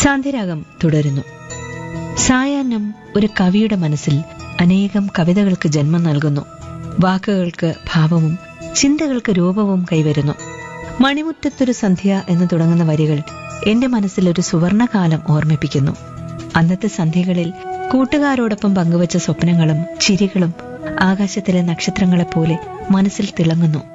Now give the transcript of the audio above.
സാന്ധ്യരാഗം തുടരുന്നു. സായാഹ്നം ഒരു കവിയുടെ മനസ്സിൽ അനേകം കവിതകൾക്ക് ജന്മം നൽകുന്നു. വാക്കുകൾക്ക് ഭാവവും ചിന്തകൾക്ക് രൂപവും കൈവരുന്നു. മണിമുറ്റത്തൊരു സന്ധ്യ എന്ന് തുടങ്ങുന്ന വരികൾ എന്റെ മനസ്സിൽ ഒരു സുവർണകാലം ഓർമ്മിപ്പിക്കുന്നു. അന്നത്തെ സന്ധ്യകളിൽ കൂട്ടുകാരോടൊപ്പം പങ്കുവച്ച സ്വപ്നങ്ങളും ചിരികളും ആകാശത്തിലെ നക്ഷത്രങ്ങളെപ്പോലെ മനസ്സിൽ തിളങ്ങുന്നു.